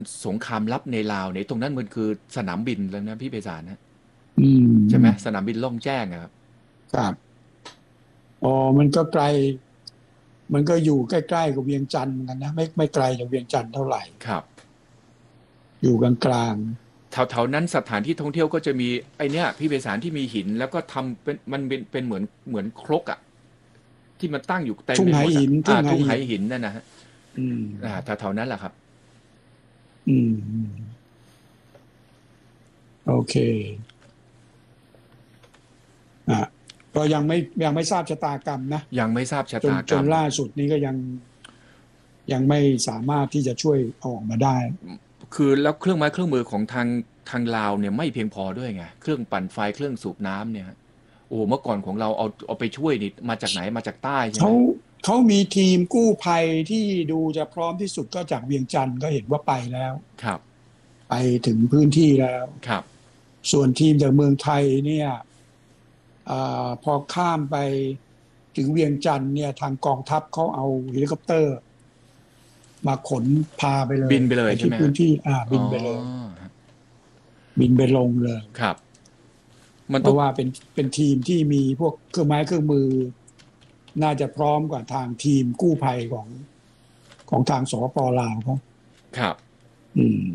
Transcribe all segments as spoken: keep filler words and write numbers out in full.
สงครามลับในลาวเนี่ยตรงนั้นมันคือสนามบินแล้วนะพี่ไพศาลนะอืมใช่ไหมสนามบินล่องแจ้งอะครับครับอ๋อมันก็ไกลมันก็อยู่ใกล้ๆกับเวียงจันทร์เหมือนกันนะไม่ไม่ไกลจากเวียงจันทร์เท่าไหร่ครับอยู่กลางแถวๆนั้นสถานที่ท่องเที่ยวก็จะมีไอเนี้ยพี่ไพศาลที่มีหินแล้วก็ทำเป็นมันเป็นเป็นเหมือนเหมือนครกอะที่มันตั้งอยู่ๆเต็มไปหมดอะทุ่งไหหินทุ่อ่าทุ่งไหงไหหินหินนั่นนะฮะอืมอ่าแถวๆนั้นแหละครับอืมอืมโอเคอ่ะก็ยังไม่ยังไม่ทราบชะตากรรมนะยังไม่ทราบชะจนตากรรมจนล่าสุดนี้ก็ยังยังไม่สามารถที่จะช่วยเอาออกมาได้คือแล้วเครื่องไม้เครื่องมือของทางทางลาวเนี่ยไม่เพียงพอด้วยไงเครื่องปั่นไฟเครื่องสูบน้ำเนี่ยโอ้เมื่อก่อนของเราเอาเอาไปช่วยนี่มาจากไหนมาจากใต้ใช่ไหมเขาเขามีทีมกู้ภัยที่ดูจะพร้อมที่สุดก็จากเวียงจันทร์ก็เห็นว่าไปแล้วครับไปถึงพื้นที่แล้วครับส่วนทีมจากเมืองไทยเนี่ยอาพอข้ามไปถึงเวียงจันทร์เนี่ยทางกองทัพเขาเอาเฮลิคอปเตอร์มาขนพาไปเลยบินไปเลไปยใช่ไหมฮะที่พื้นที่อ่าบิอ๋อนไปเลยบินไปลงเลยครับมันต้องเพราะว่าเป็นเป็นทีมที่มีพวกเครื่องไม้เครื่องมือน่าจะพร้อมกว่าทางทีมกู้ภัยของของทางสปปลาวเขาครับอืม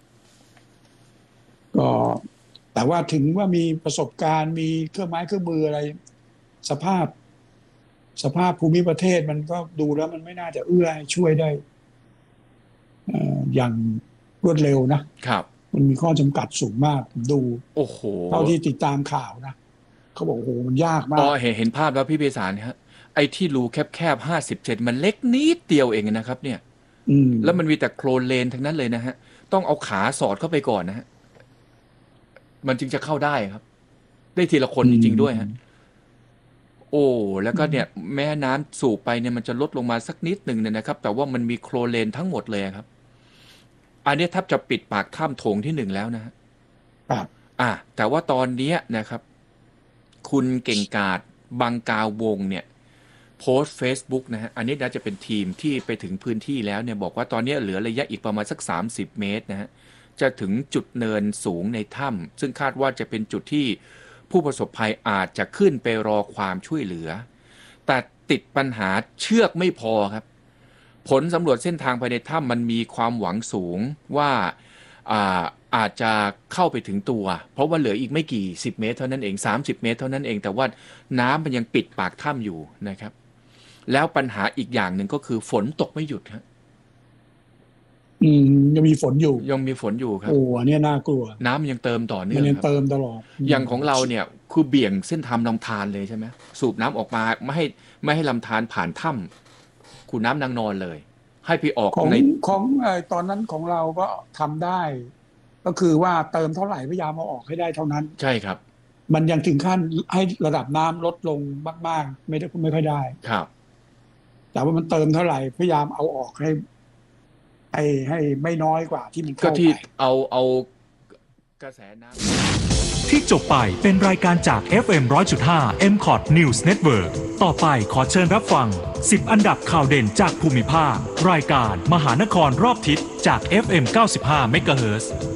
ก็แต่ว่าถึงว่ามีประสบการณ์มีเครื่องไม้เครื่องมืออะไรสภาพ สภาพภูมิประเทศมันก็ดูแล้วมันไม่น่าจะเอื้อให้ช่วยได้เอ่ออย่างรวดเร็วนะครับมันมีข้อจำกัดสูงมากผมดูโอ้โหเท่าที่ติดตามข่าวนะเขาบอกโอ้โหมันยากอ๋อมากเห็นเห็นภาพแล้วพี่เบสารฮะไอ้ที่รูแคบๆห้าสิบเซนมันเล็กนิดเดียวเองนะครับเนี่ยอืมแล้วมันมีแต่โคลนเลนทั้งนั้นเลยนะฮะต้องเอาขาสอดเข้าไปก่อนนะฮะมันจึงจะเข้าได้ครับได้ทีละคนอืจริงๆด้วยฮะมโอ้แล้วก็เนี่ยแม้น้ำสูบไปเนี่ยมันจะลดลงมาสักนิดหนึ่งเนี่ยนะครับแต่ว่ามันมีโคลนเลนทั้งหมดเลยครับอันนี้แทบจะปิดปากถ้ำโถงที่หนึ่งแล้วนะฮะครับอ่ะแต่ว่าตอนนี้นะครับคุณเก่งกาจบังกาววงเนี่ยโพสต์ เฟซบุ๊ก นะฮะอันนี้น่าจะเป็นทีมที่ไปถึงพื้นที่แล้วเนี่ยบอกว่าตอนนี้เหลือระยะอีกประมาณสักสามสิบเมตรนะฮะจะถึงจุดเนินสูงในถ้ำซึ่งคาดว่าจะเป็นจุดที่ผู้ประสบภัยอาจจะขึ้นไปรอความช่วยเหลือ แต่ติดปัญหาเชือกไม่พอครับผลสำรวจเส้นทางภายในถ้ำมันมีความหวังสูงว่าอาอาจจะเข้าไปถึงตัวเพราะว่าเหลืออีกไม่กี่สิบเมตรเท่านั้นเองสามสิบเมตรเท่านั้นเองแต่ว่าน้ำมันยังปิดปากถ้ำอยู่นะครับแล้วปัญหาอีกอย่างหนึ่งก็คือฝนตกไม่หยุดครับอืมยังมีฝนอยู่ยังมีฝนอยู่ครับโอ้อันเนี้ยน่ากลัวน้ำยังเติมต่อมัเนื่องครับนยังเติมตลอดอืมอย่างของเราเนี่ยคือเบี่ยงเส้นทางลำธารเลยใช่ไหมสูบน้ำออกมาไม่ให้ไม่ให้ลำธารผ่านถ้ำขุนน้ำนางนอนเลยให้ไปออกของในของไอ้ตอนนั้นของเราก็ทำได้ก็คือว่าเติมเท่าไหร่พยายามเอาออกให้ได้เท่านั้นใช่ครับมันยังถึงขั้นให้ระดับน้ำลดลงมากๆไม่ได้ไม่ค่อยได้ครับแต่ว่ามันเติมเท่าไหร่พยายามเอาออกให้ให้ให้ไม่น้อยกว่าที่มันก็ที่เข้าไปเอาเอากระแสน้ำที่จบไปเป็นรายการจาก เอฟ เอ็ม หนึ่งร้อยจุดห้า เอ็ม คอท News Network ต่อไปขอเชิญรับฟังสิบอันดับข่าวเด่นจากภูมิภาครายการมหานครรอบทิศจาก เอฟ เอ็ม เก้าสิบห้า เมกะเฮิรตซ์